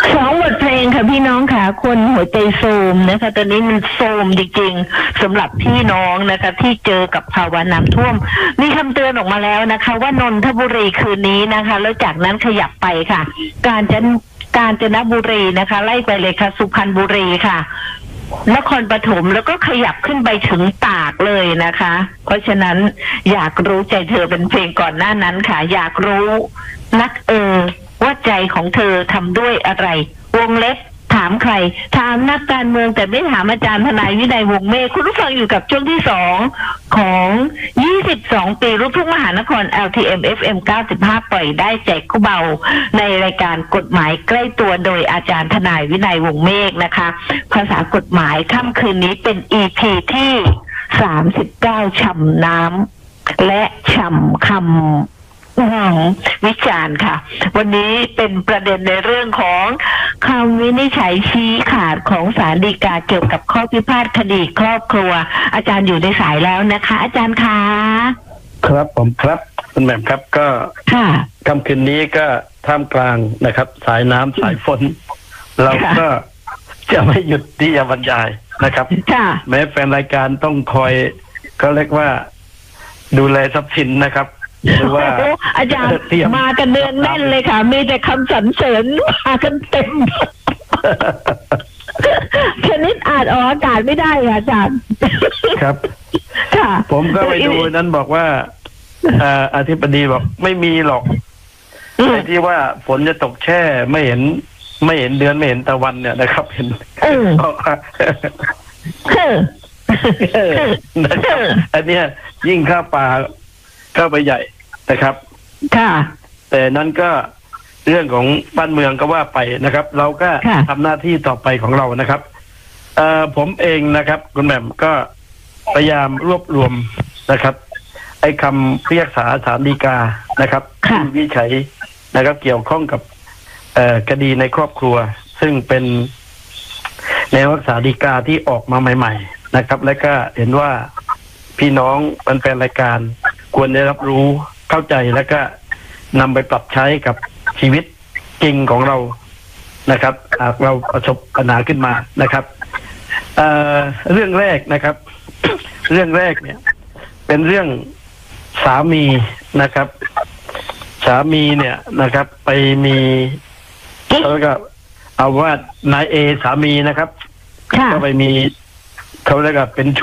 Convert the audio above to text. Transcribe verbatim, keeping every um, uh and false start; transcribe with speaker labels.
Speaker 1: สองบทเพลงค่ะพี่น้องค่ะคนหัวใจโทรมนะคะตอนนี้มันโทรมจริงๆสำหรับพี่น้องนะคะที่เจอกับภาวะน้ำท่วมมีคำเตือนออกมาแล้วนะคะว่านนทบุรีคืนนี้นะคะแล้วจากนั้นขยับไปค่ะกาญจนกาญจนบุรีนะคะไล่ไปเลยค่ะสุพรรณบุรีค่ะนครปฐมแล้วก็ขยับขึ้นไปถึงตากเลยนะคะเพราะฉะนั้นอยากรู้ใจเธอเป็นเพลงก่อนหน้านั้นค่ะอยากรู้นักเออว่าใจของเธอทำด้วยอะไรวงเล็บถามใครถามนักการเมืองแต่ไม่ถามอาจารย์ทนายวินัยวงศ์เมฆคุณผู้ฟังอยู่กับช่วงที่สองของยี่สิบสองปีลูกทุ่งมหานคร แอล ที เอ็ม เอฟ เอ็ม เก้าสิบห้า ปล่อยได้แจกคู่เบาในรายการกฎหมายใกล้ตัวโดยอาจารย์ทนายวินัยวงศ์เมฆนะคะภาษากฎหมายค่ำคืนนี้เป็น อี พี ที่สามสิบเก้าฉ่ำน้ำและฉ่ำคำวิจารณ์ค่ะวันนี้เป็นประเด็นในเรื่องของคำวินิจฉัยชี้ขาดของศาลฎีกาเกี่ยวกับข้อพิพาทคดีครอบครัวอาจารย์อยู่ในสายแล้วนะคะอาจารย์คะ
Speaker 2: ครับผมครับคุณแหม่มครับก็ค่ำคืนนี้ก็ท่ามกลางนะครับสายน้ำสายฝนเราก็จะไม่หยุดที่จะบรรยายนะครับแม้แฟนรายการต้องคอยก็เรียกว่าดูแลทรัพย์สินนะครับหรือว่า
Speaker 1: อาจารย์มากันเนืองแน่นเลยค่ะมีแต่คำสรรเสริญมากันเต็มชนิดอ่านออกอากาศไม่ได้ค่ะอาจารย์
Speaker 2: ครับค่ะผมก็ไปดูนั้นบอกว่าอธิบดีบอกไม่มีหรอกไอ้ที่ว่าฝนจะตกแช่ไม่เห็นไม่เห็นเดือนไม่เห็นตะวันเนี่ยนะครับเห็นนะครับอันเนี้ยยิ่งข้าป่าเข้าไปใหญ่นะครับค่ะแต่นั้นก็เรื่องของบ้านเมืองก็ว่าไปนะครับเราก็ทำหน้าที่ต่อไปของเรานะครับเอ่อผมเองนะครับคุณแหม่มก็พยายามรวบรวมนะครับไอ้คำพิพากษาศาลฎีกานะครับที่วินิจฉัยนะครับเกี่ยวข้องกับเอ่อคดีในครอบครัวซึ่งเป็นแนวพิพากษาฎีกาที่ออกมาใหม่ๆนะครับและก็เห็นว่าพี่น้องแฟนๆรายการควรได้รับรู้เข้าใจแล้วก็นำไปปรับใช้กับชีวิตจริงของเรานะครับหากเราประสบปัญหาขึ้นมานะครับเอ่อเรื่องแรกนะครับ เรื่องแรกเนี่ยเป็นเรื่องสามีนะครับสามีเนี่ยนะครับไปมีแล้วก็เอาว่านายเอสามีนะครับก็ไปมีเขาเรียกว่าเป็น